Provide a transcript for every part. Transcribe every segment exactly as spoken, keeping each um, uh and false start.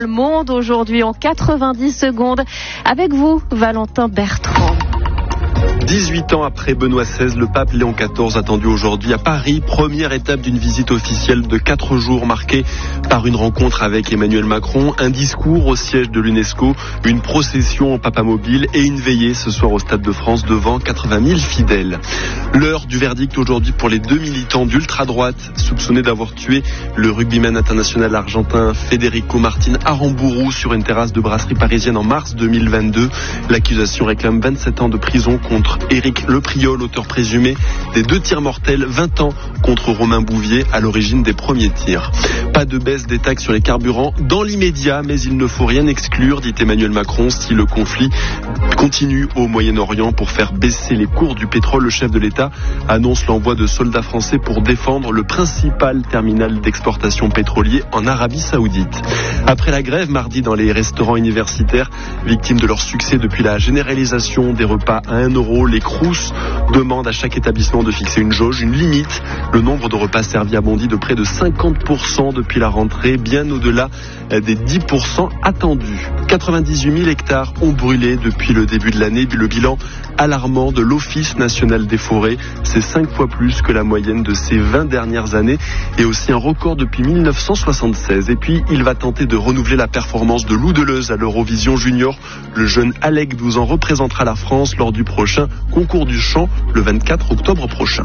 Le monde aujourd'hui en quatre-vingt-dix secondes. Avec vous, Valentin Bertrand. dix-huit ans après Benoît seize, le pape Léon quatorze attendu aujourd'hui à Paris. Première étape d'une visite officielle de quatre jours marquée par une rencontre avec Emmanuel Macron, un discours au siège de l'UNESCO, une procession au papamobile et une veillée ce soir au Stade de France devant quatre-vingt mille fidèles. L'heure du verdict aujourd'hui pour les deux militants d'ultra-droite soupçonnés d'avoir tué le rugbyman international argentin Federico Martin Aramburu sur une terrasse de brasserie parisienne en mars deux mille vingt-deux. L'accusation réclame vingt-sept ans de prison contre Éric Lepriol, auteur présumé des deux tirs mortels, vingt ans contre Romain Bouvier à l'origine des premiers tirs. Pas de baisse des taxes sur les carburants dans l'immédiat, mais il ne faut rien exclure, dit Emmanuel Macron, si le conflit continue au Moyen-Orient pour faire baisser les cours du pétrole. Le chef de l'État annonce l'envoi de soldats français pour défendre le principal terminal d'exportation pétrolier en Arabie Saoudite. Après la grève mardi dans les restaurants universitaires, victimes de leur succès depuis la généralisation des repas à un euro, les Crous demandent à chaque établissement de fixer une jauge, une limite. Le nombre de repas servis a bondi de près de cinquante pour cent depuis la rentrée, bien au-delà des dix pour cent attendus. quatre-vingt-dix-huit mille hectares ont brûlé depuis le début de l'année. Le bilan alarmant de l'Office national des forêts, c'est cinq fois plus que la moyenne de ces vingt dernières années et aussi un record depuis mille neuf cent soixante-seize. Et puis, il va tenter de renouveler la performance de Lou Deleuze à l'Eurovision Junior. Le jeune Alec, douze ans, représentera la France lors du prochain concours du chant le vingt-quatre octobre prochain.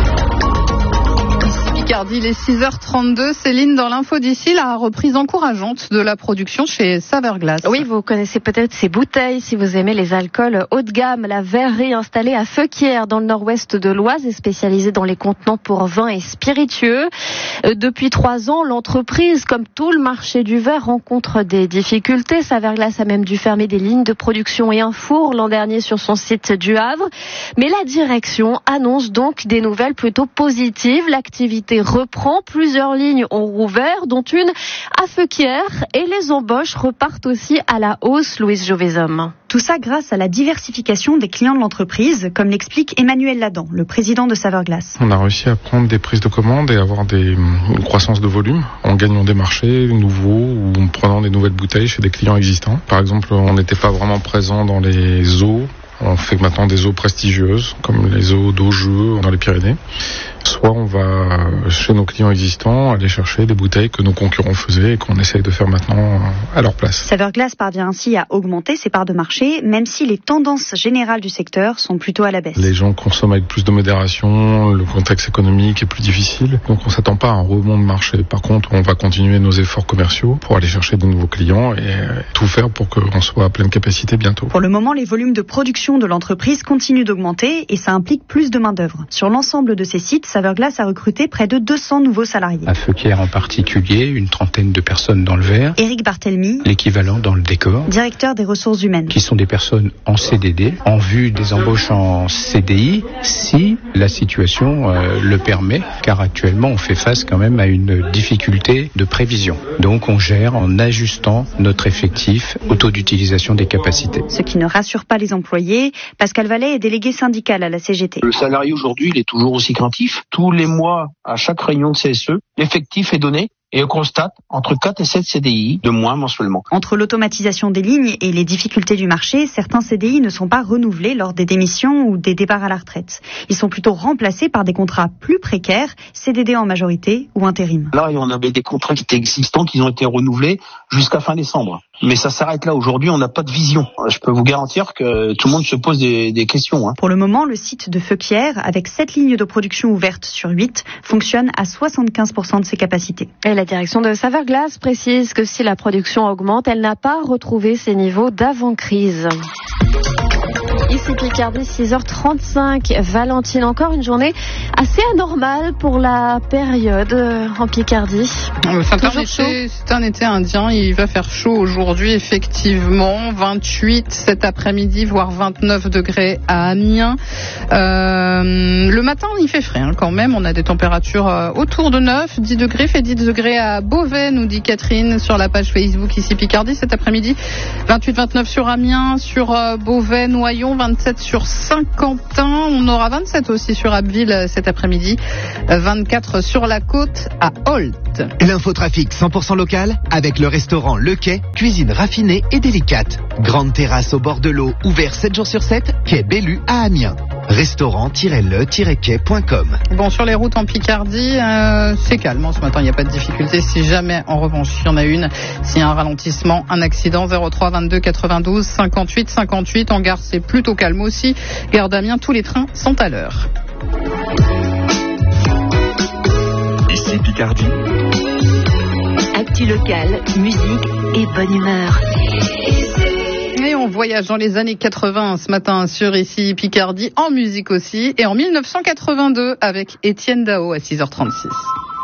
Picardie, il est six heures trente-deux. Céline, dans l'info d'ici, la reprise encourageante de la production chez Saverglass. Oui, vous connaissez peut-être ces bouteilles si vous aimez les alcools haut de gamme. La verrerie installée à Feuquières dans le nord-ouest de l'Oise est spécialisée dans les contenants pour vins et spiritueux. Depuis trois ans, l'entreprise, comme tout le marché du verre, rencontre des difficultés. Saverglass a même dû fermer des lignes de production et un four l'an dernier sur son site du Havre. Mais la direction annonce donc des nouvelles plutôt positives. L'activité reprend, plusieurs lignes ont rouvert, dont une à Feuquières, et les embauches repartent aussi à la hausse, Louise Jovezom. Tout ça grâce à la diversification des clients de l'entreprise, comme l'explique Emmanuel Ladan, le président de Saverglass. On a réussi à prendre des prises de commandes et avoir des, une croissance de volume en gagnant des marchés nouveaux ou en prenant des nouvelles bouteilles chez des clients existants. Par exemple, on n'était pas vraiment présent dans les eaux. On fait maintenant des eaux prestigieuses, comme les eaux d'Augeux dans les Pyrénées. Soit on va chez nos clients existants aller chercher des bouteilles que nos concurrents faisaient et qu'on essaye de faire maintenant à leur place. Saverglass parvient ainsi à augmenter ses parts de marché, même si les tendances générales du secteur sont plutôt à la baisse. Les gens consomment avec plus de modération, le contexte économique est plus difficile, donc on ne s'attend pas à un rebond de marché. Par contre, on va continuer nos efforts commerciaux pour aller chercher de nouveaux clients et tout faire pour qu'on soit à pleine capacité bientôt. Pour le moment, les volumes de production de l'entreprise continuent d'augmenter et ça implique plus de main-d'œuvre. Sur l'ensemble de ces sites, Saverglass a recruté près de deux cents nouveaux salariés. À Feuquières en particulier, une trentaine de personnes dans le verre. Éric Barthelmy, l'équivalent dans le décor. Directeur des ressources humaines. Qui sont des personnes en C D D, en vue des embauches en C D I, si la situation euh, le permet, car actuellement on fait face quand même à une difficulté de prévision. Donc on gère en ajustant notre effectif au taux d'utilisation des capacités. Ce qui ne rassure pas les employés. Pascal Vallet est délégué syndical à la C G T. Le salarié aujourd'hui, il est toujours aussi craintif. Tous les mois, à chaque réunion de C S E, l'effectif est donné et on constate entre quatre et sept C D I de moins mensuellement. Entre l'automatisation des lignes et les difficultés du marché, certains C D I ne sont pas renouvelés lors des démissions ou des départs à la retraite. Ils sont plutôt remplacés par des contrats plus précaires, C D D en majorité ou intérim. Là, on avait des contrats qui étaient existants, qui ont été renouvelés jusqu'à fin décembre. Mais ça s'arrête là. Aujourd'hui, on n'a pas de vision. Je peux vous garantir que tout le monde se pose des, des questions. Hein. Pour le moment, le site de Feuquières, avec sept lignes de production ouvertes sur huit, fonctionne à soixante-quinze pour cent de ses capacités. Et la direction de Saverglass précise que si la production augmente, elle n'a pas retrouvé ses niveaux d'avant-crise. Ici Picardie, six heures trente-cinq. Valentine, encore une journée assez anormale pour la période en Picardie. C'est un, été, c'est un été indien, il va faire chaud aujourd'hui, effectivement. vingt-huit cet après-midi, voire vingt-neuf degrés à Amiens. Euh, le matin, il fait frais hein, quand même. On a des températures euh, autour de neuf, dix degrés, fait dix degrés à Beauvais, nous dit Catherine sur la page Facebook ici Picardie. Cet après-midi, vingt-huit vingt-neuf sur Amiens, sur euh, Beauvais, Noyon, Clermont, vingt-sept sur Saint-Quentin. On aura vingt-sept aussi sur Abbeville cet après-midi, vingt-quatre sur la côte à Holt. L'infotrafic cent pour cent local avec le restaurant Le Quai, cuisine raffinée et délicate. Grande terrasse au bord de l'eau, ouvert sept jours sur sept, quai Bellu à Amiens. restaurant-le-quai point com. Bon, sur les routes en Picardie, euh, c'est calme ce matin, il n'y a pas de difficulté. Si jamais, en revanche, il y en a une, s'il y a un ralentissement, un accident, zéro trois vingt-deux quatre-vingt-douze cinquante-huit cinquante-huit. En gare, c'est plutôt calme aussi. Gare d'Amiens, tous les trains sont à l'heure. Ici Picardie. Actu locale, musique et bonne humeur. Et on voyage dans les années quatre-vingts ce matin sur Ici Picardie, en musique aussi, et en mille neuf cent quatre-vingt-deux avec Étienne Dao à six heures trente-six.